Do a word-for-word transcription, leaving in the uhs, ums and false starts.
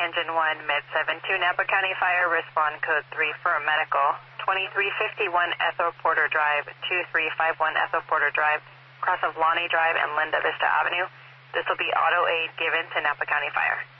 Engine one, Med seven two, Napa County Fire, respond code three for medical. twenty-three fifty-one Ethel Porter Drive, two three five one Ethel Porter Drive, cross of Lonnie Drive and Linda Vista Avenue. This will be auto aid given to Napa County Fire.